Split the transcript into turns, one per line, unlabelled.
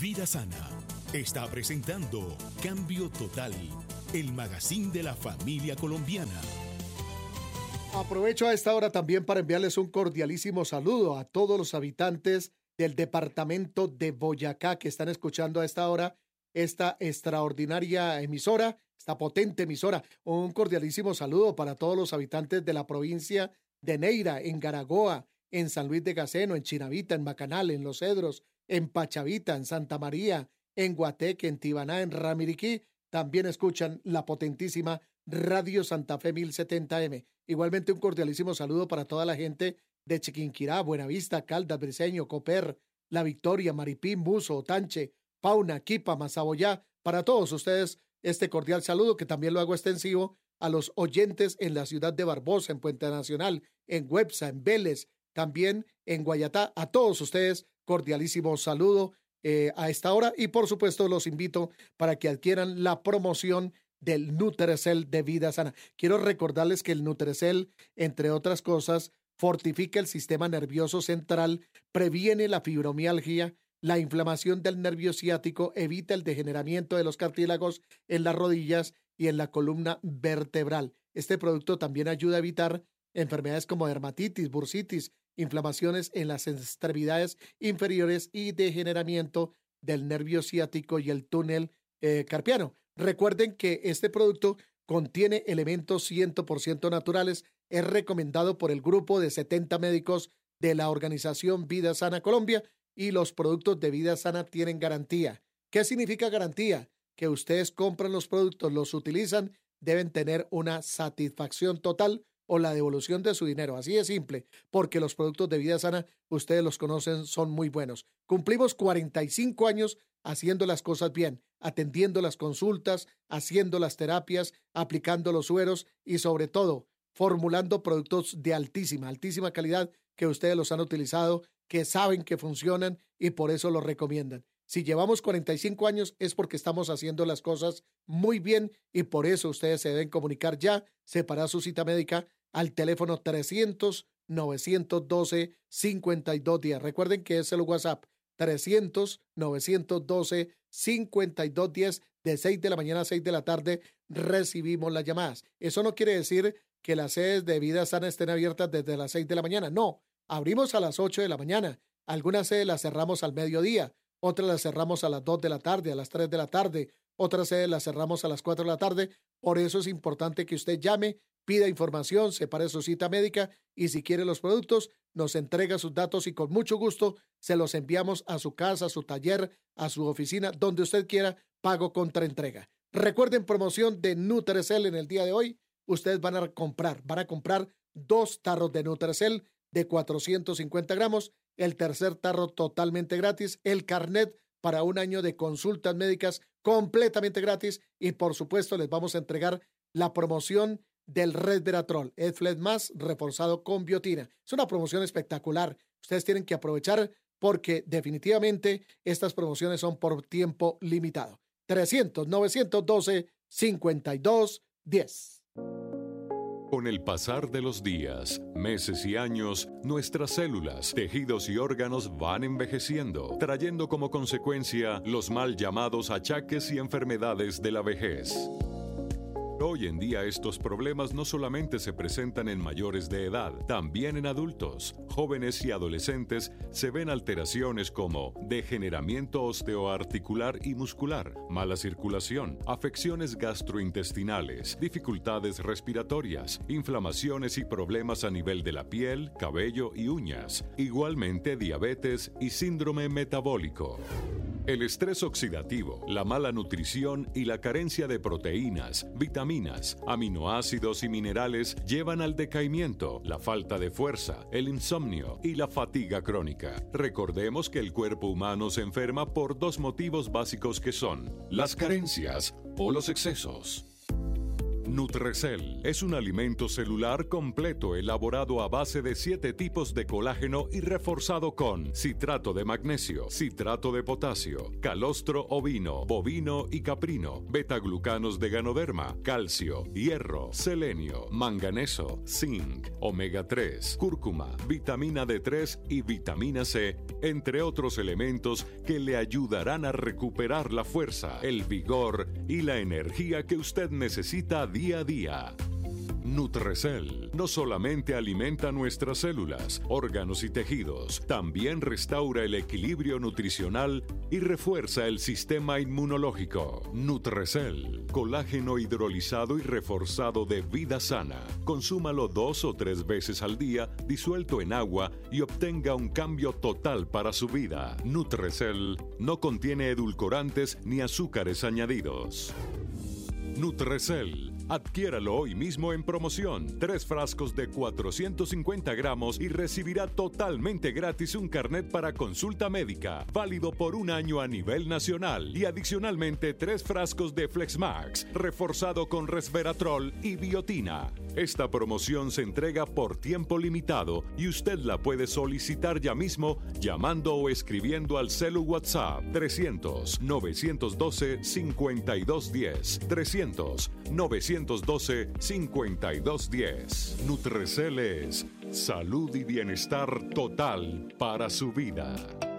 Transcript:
Vida Sana está presentando Cambio Total, el magazine de la familia colombiana.
Aprovecho a esta hora también para enviarles un cordialísimo saludo a todos los habitantes del departamento de Boyacá que están escuchando a esta hora esta extraordinaria emisora, esta potente emisora. Un cordialísimo saludo para todos los habitantes de la provincia de Neira, en Garagoa, en San Luis de Gaceno, en Chinavita, en Macanal, en Los Cedros, en Pachavita, en Santa María, en Guateque, en Tibaná, en Ramiriquí. También escuchan la potentísima Radio Santa Fe 1070M. Igualmente un cordialísimo saludo para toda la gente de Chiquinquirá, Buenavista, Caldas, Briceño, Coper, La Victoria, Maripín, Buzo, Otanche, Pauna, Quipa, Mazaboyá. Para todos ustedes este cordial saludo que también lo hago extensivo a los oyentes en la ciudad de Barbosa, en Puente Nacional, en Websa, en Vélez, también en Guayatá. A todos ustedes cordialísimo saludo a esta hora y por supuesto los invito para que adquieran la promoción del Nutrecel de Vida Sana. Quiero recordarles que el Nutrecel, entre otras cosas, fortifica el sistema nervioso central, previene la fibromialgia, la inflamación del nervio ciático, evita el degeneramiento de los cartílagos en las rodillas y en la columna vertebral. Este producto también ayuda a evitar enfermedades como dermatitis, bursitis, inflamaciones en las extremidades inferiores y degeneramiento del nervio ciático y el túnel carpiano. Recuerden que este producto contiene elementos 100% naturales. Es recomendado por el grupo de 70 médicos de la organización Vida Sana Colombia y los productos de Vida Sana tienen garantía. ¿Qué significa garantía? Que ustedes compran los productos, los utilizan, deben tener una satisfacción total o la devolución de su dinero. Así de simple, porque los productos de Vida Sana, ustedes los conocen, son muy buenos. Cumplimos 45 años haciendo las cosas bien, atendiendo las consultas, haciendo las terapias, aplicando los sueros y sobre todo formulando productos de altísima calidad que ustedes los han utilizado, que saben que funcionan y por eso los recomiendan. Si llevamos 45 años es porque estamos haciendo las cosas muy bien y por eso ustedes se deben comunicar ya, separar su cita médica al teléfono 300-912-5210. Recuerden que es el WhatsApp 300-912-5210. De 6 de la mañana a 6 de la tarde recibimos las llamadas. Eso no quiere decir que las sedes de Vida Sana estén abiertas desde las 6 de la mañana. No, abrimos a las 8 de la mañana. Algunas sedes las cerramos al mediodía. Otras las cerramos a las 2 de la tarde, a las 3 de la tarde. Otras sedes las cerramos a las 4 de la tarde. Por eso es importante que usted llame, pida información, separe su cita médica y si quiere los productos, nos entrega sus datos y con mucho gusto se los enviamos a su casa, a su taller, a su oficina, donde usted quiera, pago contra entrega. Recuerden, promoción de Nutrecel en el día de hoy. Ustedes van a comprar 2 tarros de Nutrecel de 450 gramos, el tercer tarro totalmente gratis, el carnet para 1 año de consultas médicas completamente gratis y por supuesto les vamos a entregar la promoción del Resveratrol, Edflex más reforzado con biotina. Es una promoción espectacular. Ustedes tienen que aprovechar porque definitivamente estas promociones son por tiempo limitado. 300-912-5210.
Con el pasar de los días, meses y años, nuestras células, tejidos y órganos van envejeciendo, trayendo como consecuencia los mal llamados achaques y enfermedades de la vejez. Hoy en día estos problemas no solamente se presentan en mayores de edad, también en adultos, jóvenes y adolescentes se ven alteraciones como degeneramiento osteoarticular y muscular, mala circulación, afecciones gastrointestinales, dificultades respiratorias, inflamaciones y problemas a nivel de la piel, cabello y uñas, igualmente diabetes y síndrome metabólico. El estrés oxidativo, la mala nutrición y la carencia de proteínas, vitaminas, aminoácidos y minerales llevan al decaimiento, la falta de fuerza, el insomnio y la fatiga crónica. Recordemos que el cuerpo humano se enferma por 2 motivos básicos que son las carencias o los excesos. Nutrecel es un alimento celular completo elaborado a base de 7 tipos de colágeno y reforzado con citrato de magnesio, citrato de potasio, calostro ovino, bovino y caprino, betaglucanos de ganoderma, calcio, hierro, selenio, manganeso, zinc, omega 3, cúrcuma, vitamina D3 y vitamina C, entre otros elementos que le ayudarán a recuperar la fuerza, el vigor y la energía que usted necesita día a día. Nutrecel no solamente alimenta nuestras células, órganos y tejidos, también restaura el equilibrio nutricional y refuerza el sistema inmunológico. Nutrecel, colágeno hidrolizado y reforzado de vida sana. Consúmalo 2 o 3 veces al día, disuelto en agua, y obtenga un cambio total para su vida. Nutrecel no contiene edulcorantes ni azúcares añadidos. Nutrecel. Adquiéralo hoy mismo en promoción. 3 frascos de 450 gramos y recibirá totalmente gratis un carnet para consulta médica, válido por 1 año a nivel nacional, y adicionalmente 3 frascos de Flexmax, reforzado con resveratrol y biotina. Esta promoción se entrega por tiempo limitado y usted la puede solicitar ya mismo llamando o escribiendo al celu WhatsApp 300-912-5210. 300-912-5210. Nutrecel es salud y bienestar total para su vida.